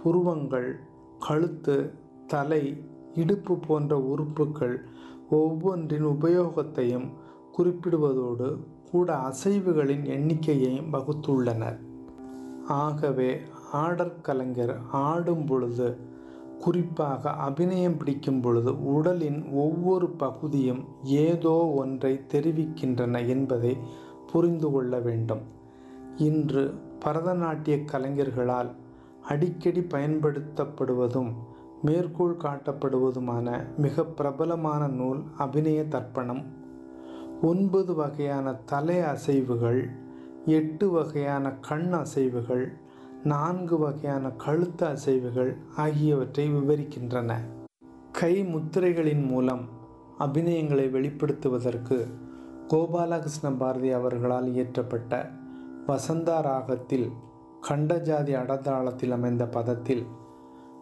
புருவங்கள், கழுத்து, தலை, இடுப்பு போன்ற உறுப்புகள் ஒவ்வொன்றின் உபயோகத்தையும் குறிப்பிடுவதோடு கூட அசைவுகளின் எண்ணிக்கையையும் வகுத்துள்ளனர். ஆகவே ஆடற்கலைஞர் ஆடும் பொழுது, குறிப்பாக அபிநயம் பிடிக்கும் பொழுது உடலின் ஒவ்வொரு பகுதியும் ஏதோ ஒன்றை தெரிவிக்கின்றன என்பதை புரிந்து கொள்ள வேண்டும். இன்று பரதநாட்டிய கலைஞர்களால் அடிக்கடி பயன்படுத்தப்படுவதும் மேற்கோள் காட்டப்படுவதுமான மிக பிரபலமான நூல் அபிநய தர்ப்பணம். 9 வகையான தலை அசைவுகள், 8 வகையான கண் அசைவுகள், 4 வகையான கழுத்து அசைவுகள் ஆகியவற்றை விவரிக்கின்றன. கை முத்திரைகளின் மூலம் அபிநயங்களை வெளிப்படுத்துவதற்கு கோபாலகிருஷ்ண பாரதி அவர்களால் இயற்றப்பட்ட வசந்தா ராகத்தில் கண்டஜாதி அடதாளத்தில் அமைந்த பதத்தில்